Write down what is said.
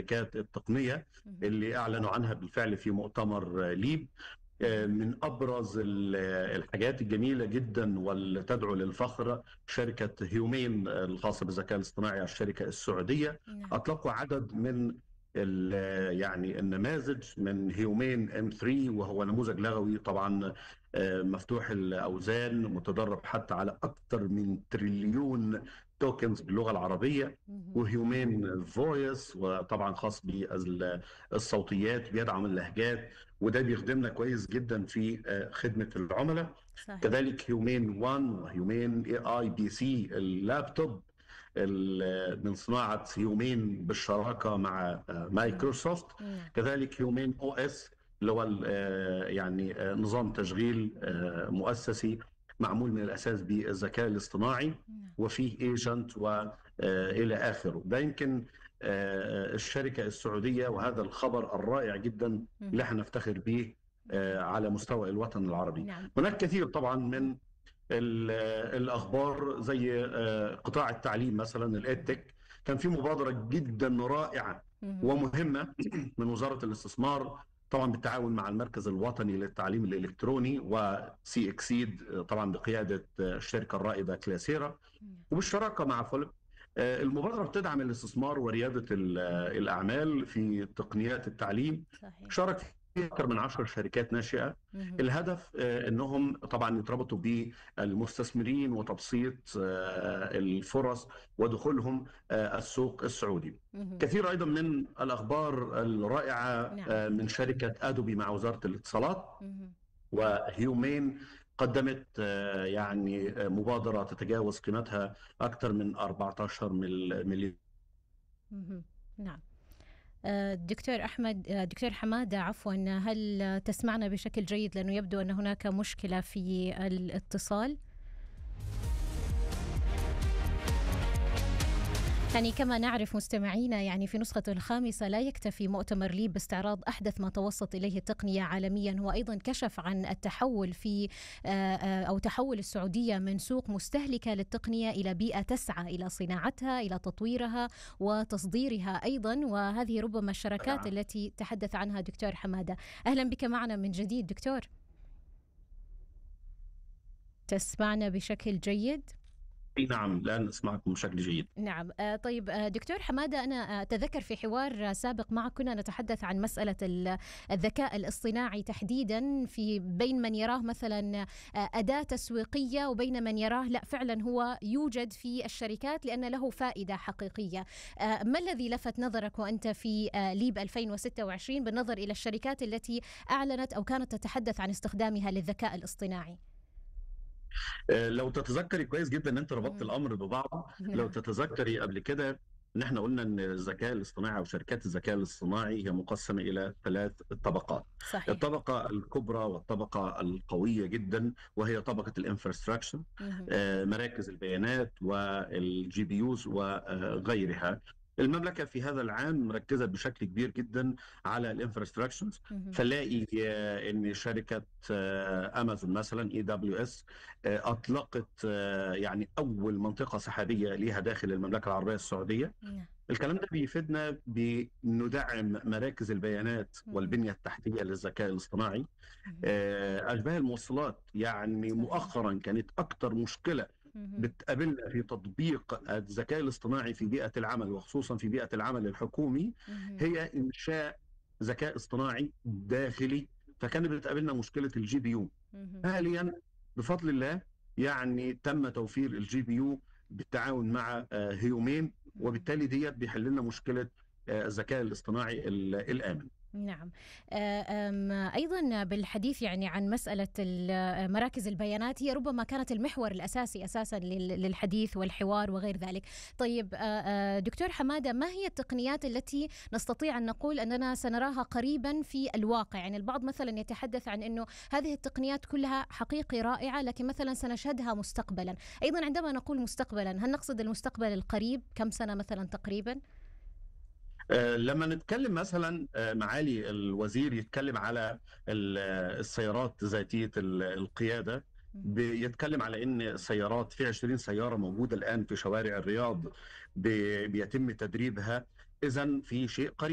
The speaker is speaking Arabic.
الشركات التقنية اللي أعلنوا عنها بالفعل في مؤتمر ليب. من أبرز الحاجات الجميلة جدا واللي تدعو للفخر شركة هيومين الخاصة بالذكاء الاصطناعي، الشركة السعودية، نعم. أطلقوا عدد من يعني النماذج من هيومين M3، وهو نموذج لغوي طبعا مفتوح الأوزان، متدرب حتى على أكثر من تريليون توكنز باللغة العربية. وهيومين فويس، وطبعا خاص بالصوتيات، بيدعم اللهجات، وده بيخدمنا كويس جدا في خدمة العملاء. صحيح. كذلك هيومين 1 وهيومين AI PC اللابتوب من صناعة هيومين بالشراكة مع مايكروسوفت. نعم. كذلك هيومين OS اللي هو يعني نظام تشغيل مؤسسي معمول من الأساس بالذكاء الاصطناعي، نعم. وفيه ايجنت والى اخره. ده يمكن الشركه السعوديه، وهذا الخبر الرائع جدا اللي احنا نفتخر به على مستوى الوطن العربي. نعم. هناك كثير طبعا من الاخبار زي قطاع التعليم مثلا، الادتك. كان في مبادره جدا رائعه ومهمه من وزاره الاستثمار، طبعا بالتعاون مع المركز الوطني للتعليم الالكتروني وسي اكسيد، طبعا بقياده الشركه الرائده كلاسيرا، وبالشراكه مع فولب. المبادره بتدعم الاستثمار ورياده الاعمال في تقنيات التعليم. صحيح. شارك فيه اكثر من 10 شركات ناشئه. الهدف انهم طبعا يتربطوا بالمستثمرين وتبسيط الفرص ودخولهم السوق السعودي. كثير ايضا من الاخبار الرائعه نعم. من شركه ادوبي مع وزاره الاتصالات مهم. وهيومين. قدمت يعني مبادره تتجاوز قيمتها اكثر من 14 مليون. مهم. نعم. دكتور أحمد، دكتور حمادة عفوا، هل تسمعنا بشكل جيد؟ لأنه يبدو أن هناك مشكلة في الاتصال. يعني كما نعرف مستمعينا، يعني في نسخته الخامسة لا يكتفي مؤتمر ليب باستعراض أحدث ما توصلت إليه التقنية عالميا، هو أيضا كشف عن التحول في أو تحول السعودية من سوق مستهلكة للتقنية إلى بيئة تسعى إلى صناعتها، إلى تطويرها وتصديرها أيضا، وهذه ربما الشراكات التي تحدث عنها دكتور حمادة. أهلا بك معنا من جديد دكتور، تسمعنا بشكل جيد؟ نعم، الآن أسمعكم بشكل جيد. نعم. طيب دكتور حمادة، أنا أتذكر في حوار سابق معك كنا نتحدث عن مسألة الذكاء الاصطناعي تحديدا، في بين من يراه مثلا أداة تسويقية وبين من يراه لا فعلا هو يوجد في الشركات لأن له فائدة حقيقية. ما الذي لفت نظرك وأنت في ليب 2026 بالنظر إلى الشركات التي أعلنت أو كانت تتحدث عن استخدامها للذكاء الاصطناعي؟ لو تتذكري كويس جدا ان انت ربطت الامر ببعضه. لو نعم. تتذكري قبل كده ان احنا قلنا ان الذكاء الاصطناعي او شركات الذكاء الاصطناعي هي مقسمه الى 3 طبقات. صحيح. الطبقه الكبرى والطبقه القويه جدا وهي طبقه الانفراستراكشر، مراكز البيانات والجي بي يوز وغيرها. المملكه في هذا العام مركزه بشكل كبير جدا على الانفراستراكشرز. فنلاقي ان شركه امازون مثلا AWS أطلقت يعني أول منطقة سحابية ليها داخل المملكة العربية السعودية. الكلام ده بيفيدنا بندعم مراكز البيانات والبنية التحتية للذكاء الاصطناعي. أشباه الموصلات، يعني مؤخرا كانت أكتر مشكلة بتقابلنا في تطبيق الذكاء الاصطناعي في بيئة العمل، وخصوصا في بيئة العمل الحكومي، هي إنشاء ذكاء اصطناعي داخلي. فكانت بتقابلنا مشكلة الجي بي يو. حاليا بفضل الله يعني تم توفير الجي بي يو بالتعاون مع هيومين، وبالتالي ديت بيحل لنا مشكلة الذكاء الاصطناعي الآمن. نعم. أيضا بالحديث يعني عن مسألة مراكز البيانات، هي ربما كانت المحور الأساسي أساسا للحديث والحوار وغير ذلك. طيب دكتور حمادة، ما هي التقنيات التي نستطيع أن نقول أننا سنراها قريبا في الواقع؟ يعني البعض مثلا يتحدث عن أنه هذه التقنيات كلها حقيقي رائعة لكن مثلا سنشهدها مستقبلا. أيضا عندما نقول مستقبلا، هل نقصد المستقبل القريب؟ كم سنة مثلا تقريبا؟ لما نتكلم مثلا معالي الوزير يتكلم على السيارات ذاتية القيادة، بيتكلم على ان السيارات في 20 سيارة موجودة الآن في شوارع الرياض بيتم تدريبها. إذن في شيء قريب.